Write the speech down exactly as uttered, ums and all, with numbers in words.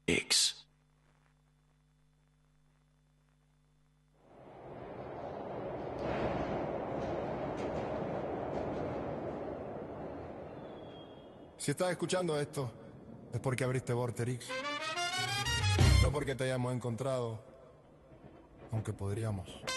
X. Si estás escuchando esto, es porque abriste Vorterix. No porque te hayamos encontrado, aunque podríamos.